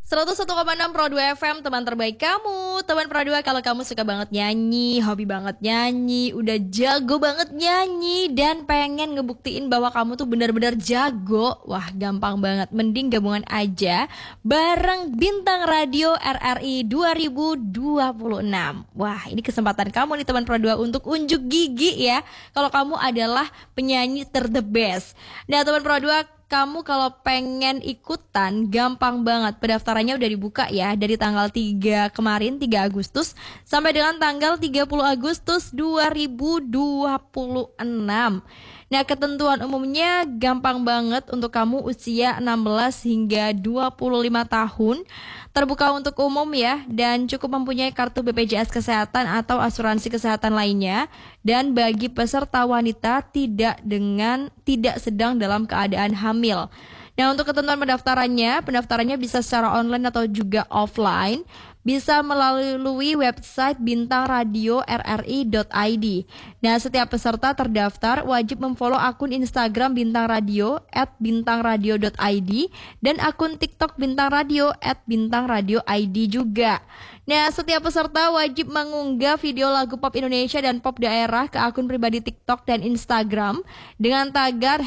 101,6 Pro 2 FM, teman terbaik kamu. Teman Pro 2, kalau kamu suka banget nyanyi, hobi banget nyanyi, udah jago banget nyanyi, dan pengen ngebuktiin bahwa kamu tuh benar-benar jago, wah gampang banget. Mending gabungan aja bareng Bintang Radio RRI 2026. Wah, ini kesempatan kamu nih teman Pro 2 untuk unjuk gigi ya, kalau kamu adalah penyanyi the best. Nah teman Pro 2, kamu kalau pengen ikutan gampang banget. Pendaftarannya udah dibuka ya dari tanggal 3 kemarin, 3 Agustus sampai dengan tanggal 30 Agustus 2026. Nah, ketentuan umumnya gampang banget untuk kamu usia 16 hingga 25 tahun. Terbuka untuk umum ya, dan cukup mempunyai kartu BPJS Kesehatan atau asuransi kesehatan lainnya. Dan bagi peserta wanita tidak sedang dalam keadaan hamil. Nah, untuk ketentuan pendaftarannya bisa secara online atau juga offline. Bisa melalui website bintangradioRRI.id. Nah, setiap peserta terdaftar wajib memfollow akun Instagram Bintang Radio @bintangradio.id dan akun TikTok Bintang Radio @bintangradioid juga. Nah, setiap peserta wajib mengunggah video lagu pop Indonesia dan pop daerah ke akun pribadi TikTok dan Instagram dengan tagar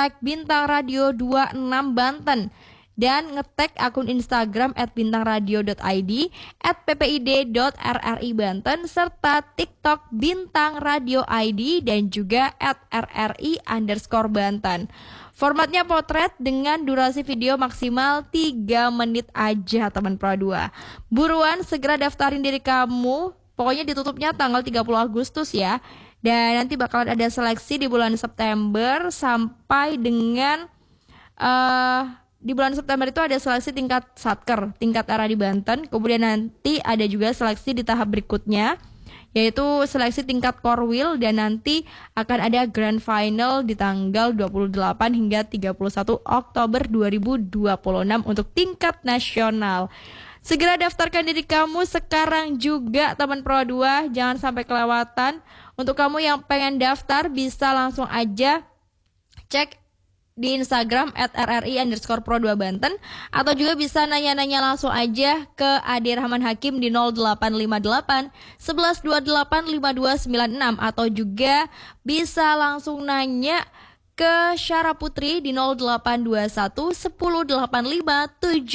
#BintangRadio26Banten. Dan ngetek akun Instagram @bintangradio.id, @ppid.rri_banten, serta TikTok Bintang Radio ID dan juga @rri_banten. Formatnya potret dengan durasi video maksimal 3 menit aja teman Pro 2. Buruan segera daftarin diri kamu, pokoknya ditutupnya tanggal 30 Agustus ya. Dan nanti bakalan ada seleksi di bulan September sampai dengan di bulan September itu ada seleksi tingkat Satker, tingkat era di Banten. Kemudian nanti ada juga seleksi di tahap berikutnya, yaitu seleksi tingkat Korwil, dan nanti akan ada grand final di tanggal 28 hingga 31 Oktober 2026 untuk tingkat nasional. Segera daftarkan diri kamu sekarang juga teman Pro 2, jangan sampai kelewatan. Untuk kamu yang pengen daftar bisa langsung aja cek di Instagram @rri_pro2banten, atau juga bisa nanya-nanya langsung aja ke Ade Rahman Hakim di 0858 1128 5296, atau juga bisa langsung nanya ke Syara Putri di 0821 1085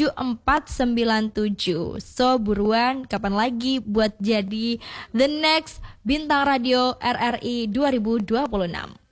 7497. So buruan, kapan lagi buat jadi the next Bintang Radio RRI 2026.